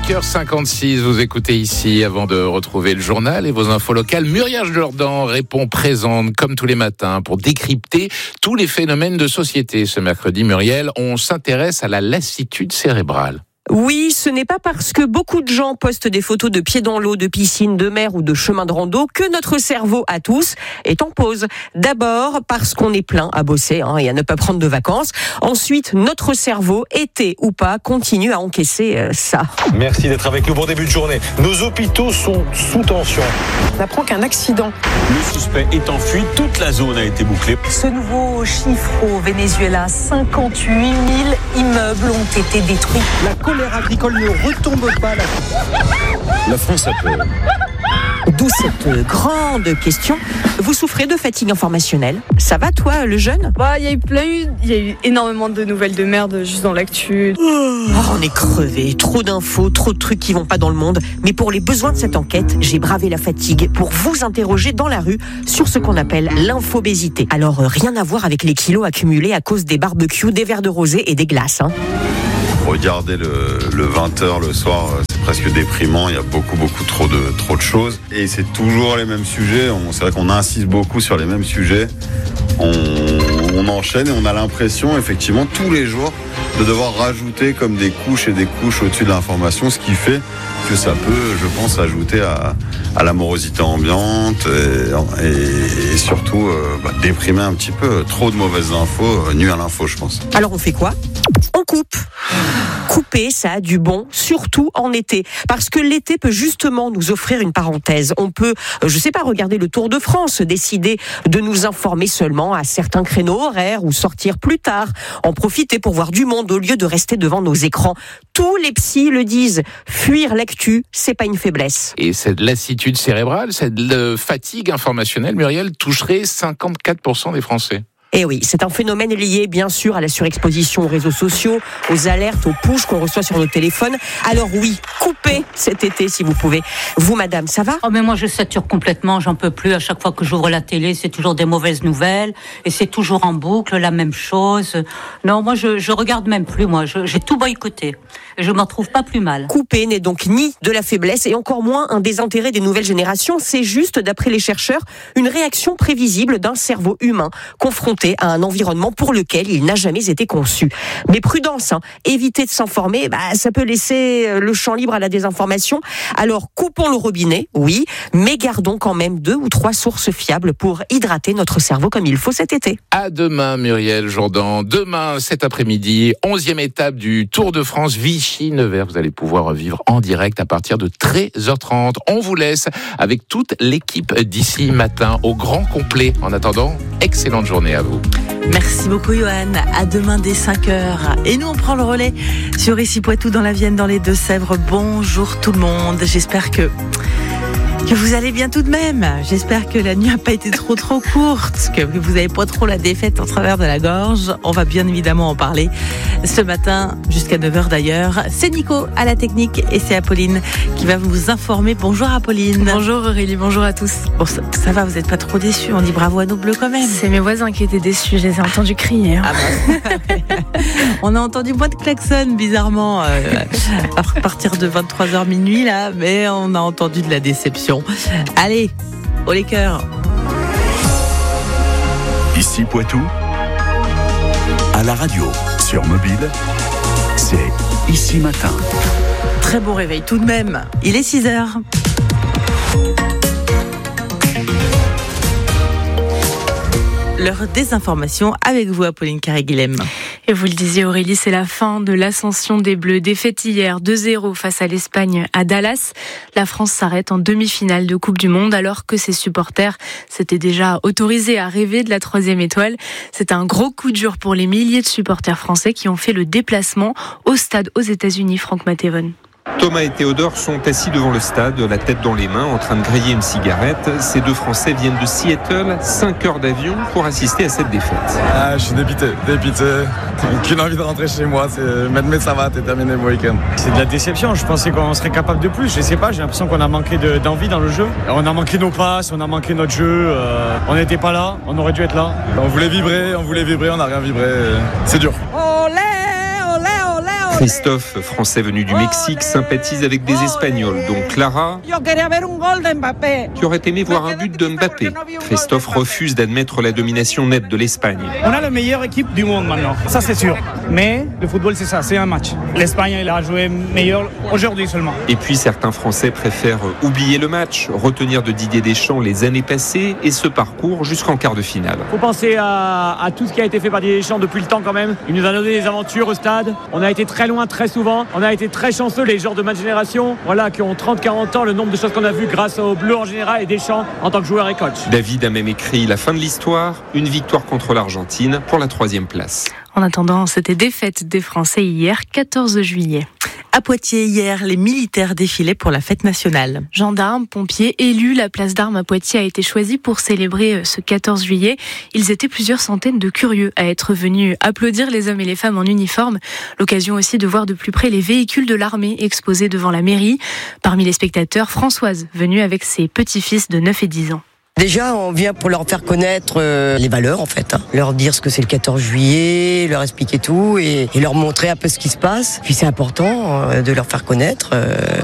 5h56, vous écoutez ici, avant de retrouver le journal et vos infos locales, Muriel Jourdan répond présente comme tous les matins pour décrypter tous les phénomènes de société. Ce mercredi, Muriel, on s'intéresse à la lassitude cérébrale. Oui, ce n'est pas parce que beaucoup de gens postent des photos de pieds dans l'eau, de piscine, de mer ou de chemin de rando que notre cerveau à tous est en pause. D'abord parce qu'on est plein à bosser et à ne pas prendre de vacances. Ensuite, notre cerveau, été ou pas, continue à encaisser ça. Merci d'être avec nous. Bon début de journée. Nos hôpitaux sont sous tension. On apprend qu'un accident. Le suspect est en fuite. Toute la zone a été bouclée. Ce nouveau chiffre au Venezuela, 58 000 immeubles ont été détruits. La colère agricole ne retombe pas. La France a peur. D'où cette grande question. Vous souffrez de fatigue informationnelle? Ça va toi, le jeune? Il y a eu énormément de nouvelles de merde juste dans l'actu. On est crevé, trop d'infos, trop de trucs qui vont pas dans le monde. Mais pour les besoins de cette enquête, j'ai bravé la fatigue pour vous interroger dans la rue sur ce qu'on appelle l'infobésité. Alors rien à voir avec les kilos accumulés à cause des barbecues, des verres de rosé et des glaces. Regardez le 20h le soir, c'est presque déprimant, il y a beaucoup trop de choses. Et c'est toujours les mêmes sujets, c'est vrai qu'on insiste beaucoup sur les mêmes sujets. On enchaîne et on a l'impression effectivement tous les jours de devoir rajouter comme des couches et des couches au-dessus de l'information, ce qui fait que ça peut, je pense, ajouter à la morosité ambiante et surtout déprimer un petit peu. Trop de mauvaises infos nuit à l'info, je pense. Alors on fait quoi? On coupe. Couper, ça a du bon, surtout en été. Parce que l'été peut justement nous offrir une parenthèse. On peut, regarder le Tour de France, décider de nous informer seulement à certains créneaux horaires ou sortir plus tard, en profiter pour voir du monde au lieu de rester devant nos écrans. Tous les psys le disent, fuir l'actu, c'est pas une faiblesse. Et cette lassitude cérébrale, cette fatigue informationnelle, Muriel, toucherait 54% des Français. Eh oui, c'est un phénomène lié bien sûr à la surexposition aux réseaux sociaux, aux alertes, aux pushs qu'on reçoit sur nos téléphones. Alors oui, coupez cet été si vous pouvez. Vous madame, ça va? Mais moi je sature complètement, j'en peux plus. À chaque fois que j'ouvre la télé, c'est toujours des mauvaises nouvelles et c'est toujours en boucle la même chose. Non, moi je regarde même plus, j'ai tout boycotté. Et je m'en trouve pas plus mal. Couper n'est donc ni de la faiblesse et encore moins un désintérêt des nouvelles générations. C'est juste, d'après les chercheurs, une réaction prévisible d'un cerveau humain confronté à un environnement pour lequel il n'a jamais été conçu. Mais prudence, éviter de s'informer, ça peut laisser le champ libre à la désinformation. Alors coupons le robinet, oui, mais gardons quand même 2 ou 3 sources fiables pour hydrater notre cerveau comme il faut cet été. À demain, Muriel Jourdan. Demain, cet après-midi, 11e étape du Tour de France Vichy-Nevers. Vous allez pouvoir vivre en direct à partir de 13h30. On vous laisse avec toute l'équipe d'ici matin au grand complet. En attendant, excellente journée à vous. Merci beaucoup Johan, à demain dès 5h. Et nous on prend le relais sur Ici Poitou dans la Vienne, dans les Deux-Sèvres. Bonjour tout le monde, j'espère que vous allez bien tout de même. J'espère que la nuit n'a pas été trop courte, que vous n'avez pas trop la défaite en travers de la gorge. On va bien évidemment en parler ce matin, jusqu'à 9h d'ailleurs. C'est Nico à la technique et c'est Apolline qui va vous informer. Bonjour Apolline. Bonjour Aurélie, bonjour à tous. Bon, ça va, vous n'êtes pas trop déçus, on dit bravo à nos bleus quand même. C'est mes voisins qui étaient déçus, je les ai entendus crier. On a entendu moins de klaxon bizarrement à partir de 23h minuit là, mais on a entendu de la déception. Allez, au les cœurs. Ici Poitou, à la radio, sur mobile, c'est Ici Matin. Très bon réveil tout de même, il est 6h. L'heure des informations avec vous, Apolline Carré-Guilhem. Et vous le disiez Aurélie, c'est la fin de l'ascension des Bleus. Défaite hier 2-0 face à l'Espagne à Dallas. La France s'arrête en demi-finale de Coupe du Monde alors que ses supporters s'étaient déjà autorisés à rêver de la 3e étoile. C'est un gros coup dur pour les milliers de supporters français qui ont fait le déplacement au stade aux États-Unis. Franck Matévon. Thomas et Théodore sont assis devant le stade, la tête dans les mains, en train de griller une cigarette. Ces deux Français viennent de Seattle, 5 heures d'avion pour assister à cette défaite. Je suis dépité. Qu'une envie de rentrer chez moi. Mais ça va, t'es terminé mon week-end. C'est de la déception. Je pensais qu'on serait capable de plus. Je sais pas, j'ai l'impression qu'on a manqué d'envie dans le jeu. On a manqué nos passes, on a manqué notre jeu. On n'était pas là, on aurait dû être là. On voulait vibrer, on n'a rien vibré. C'est dur. Olé, olé, olé, olé. Christophe, français venu du Mexique, sympathise avec des Espagnols, dont Clara, qui aurait aimé voir un but de Mbappé. Christophe refuse d'admettre la domination nette de l'Espagne. On a la meilleure équipe du monde maintenant, ça c'est sûr. Mais le football c'est ça, c'est un match. L'Espagne elle a joué meilleur aujourd'hui seulement. Et puis certains Français préfèrent oublier le match, retenir de Didier Deschamps les années passées et ce parcours jusqu'en quart de finale. Faut penser à tout ce qui a été fait par Didier Deschamps depuis le temps quand même. Il nous a donné des aventures au stade. On a été très loin, très souvent. On a été très chanceux, les joueurs de ma génération, qui ont 30-40 ans, le nombre de choses qu'on a vues grâce aux Bleus en général et Deschamps en tant que joueur et coach. David a même écrit la fin de l'histoire, une victoire contre l'Argentine pour la 3e place. En attendant, c'était défaite des Français hier, 14 juillet. À Poitiers, hier, les militaires défilaient pour la fête nationale. Gendarmes, pompiers, élus, la place d'Armes à Poitiers a été choisie pour célébrer ce 14 juillet. Ils étaient plusieurs centaines de curieux à être venus applaudir les hommes et les femmes en uniforme. L'occasion aussi de voir de plus près les véhicules de l'armée exposés devant la mairie. Parmi les spectateurs, Françoise, venue avec ses petits-fils de 9 et 10 ans. Déjà, on vient pour leur faire connaître les valeurs, en fait. Leur dire ce que c'est le 14 juillet, leur expliquer tout et leur montrer un peu ce qui se passe. Puis c'est important de leur faire connaître